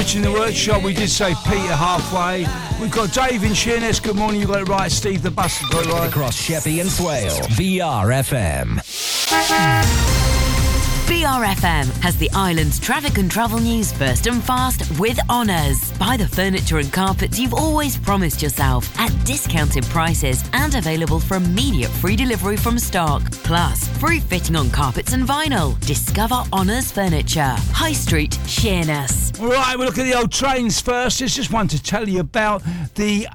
Rich in the workshop. We did say Peter halfway. We've got Dave in Sheerness. Good morning. You got it right. Steve the bus got it right. Across Sheppey and Swale. VRFM. VRFM has the island's traffic and travel news first and fast with Honours. Buy the furniture and carpets you've always promised yourself at discounted prices and available for immediate free delivery from stock. Plus, free fitting on carpets and vinyl. Discover Honours Furniture. High Street, Sheerness. Right, we'll look at the old trains first. There's just one to tell you about the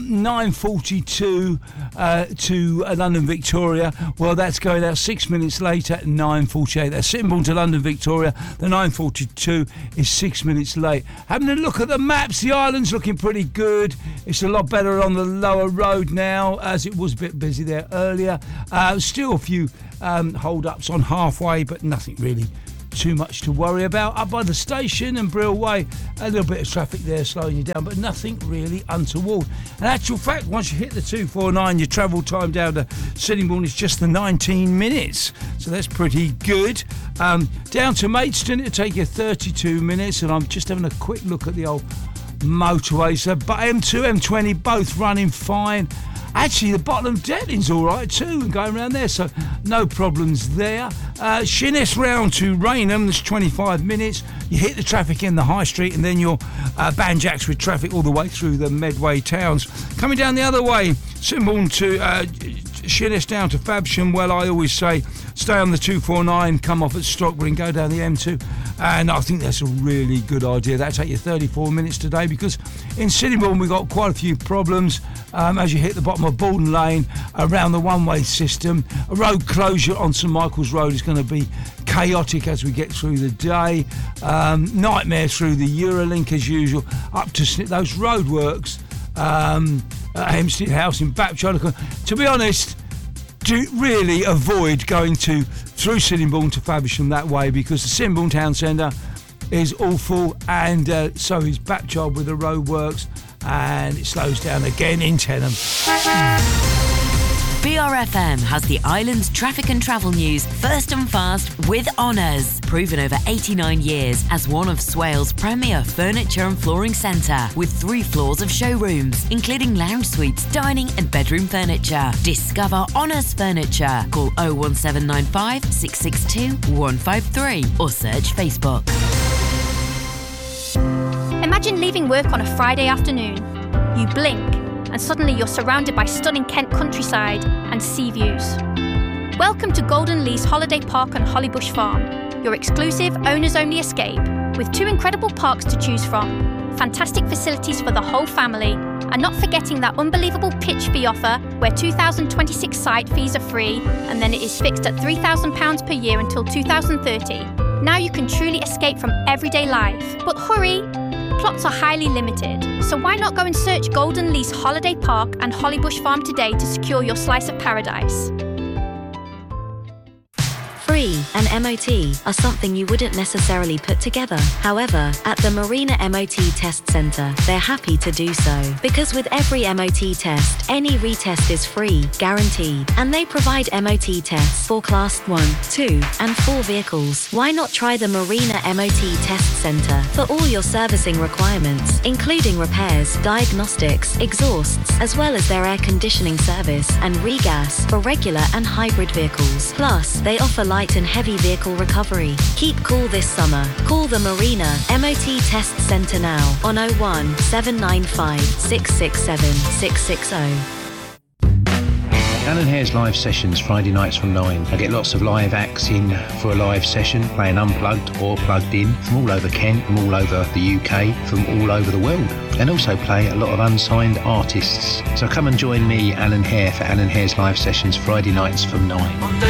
9:42 to London Victoria. Well, that's going out 6 minutes later at 9:48. That's Sittingbourne to London Victoria. The 9:42 is 6 minutes late. Having a look at the maps, the island's looking pretty good. It's a lot better on the lower road now, as it was a bit busy there earlier. Still a few hold-ups on halfway, but nothing really too much to worry about. Up by the station and Brill Way, a little bit of traffic there slowing you down, but nothing really untoward. In actual fact, once you hit the 249, your travel time down to Sittingbourne is just the 19 minutes, so that's pretty good. Down to Maidstone, it'll take you 32 minutes, and I'm just having a quick look at the old motorways. So, but M2, M20, both running fine. Actually, the bottom of Dettling's all right too, going around there, so no problems there. Sheerness round to Rainham, that's 25 minutes. You hit the traffic in the high street, and then you're banjacks with traffic all the way through the Medway towns. Coming down the other way, Sittingbourne to Sheerness down to Fabsham. Well, I always say stay on the 249, come off at Stockbury and go down the M2, and I think that's a really good idea. That'll take you 34 minutes today, because in Sittingbourne we've got quite a few problems as you hit the bottom of Borden Lane around the one-way system. A road closure on St Michael's Road is going to be chaotic as we get through the day. Nightmare through the Eurolink as usual, up to those roadworks at Hempstead House in Bapchard. To be honest, do really avoid going through Sittingbourne to Faversham that way, because the Sittingbourne town centre is awful, and so is Bapchard with the roadworks, and it slows down again in Tenham. VRFM has the island's traffic and travel news first and fast with Honours. Proven over 89 years as one of Swale's premier furniture and flooring centre, with 3 floors of showrooms, including lounge suites, dining and bedroom furniture. Discover Honours Furniture. Call 01795 662 153 or search Facebook. Imagine leaving work on a Friday afternoon. You blink, and suddenly you're surrounded by stunning Kent countryside and sea views. Welcome to Golden Lease Holiday Park on Hollybush Farm, your exclusive owners-only escape, with 2 incredible parks to choose from, fantastic facilities for the whole family, and not forgetting that unbelievable pitch fee offer where 2026 site fees are free, and then it is fixed at £3,000 per year until 2030. Now you can truly escape from everyday life. But hurry! Plots are highly limited, so why not go and search Golden Lease Holiday Park and Hollybush Farm today to secure your slice of paradise. Free and MOT are something you wouldn't necessarily put together. However, at the Marina MOT Test Centre, they're happy to do so. Because with every MOT test, any retest is free, guaranteed. And they provide MOT tests for Class 1, 2 and 4 vehicles. Why not try the Marina MOT Test Centre for all your servicing requirements, including repairs, diagnostics, exhausts, as well as their air conditioning service and regas for regular and hybrid vehicles. Plus, they offer light and heavy vehicle recovery. Keep cool this summer. Call the Marina MOT Test Centre now on 01 795 667 660. Alan Hare's live sessions Friday nights from 9. I get lots of live acts in for a live session, playing unplugged or plugged in from all over Kent, from all over the UK, from all over the world, and also play a lot of unsigned artists. So come and join me, Alan Hare, for Alan Hare's live sessions Friday nights from 9.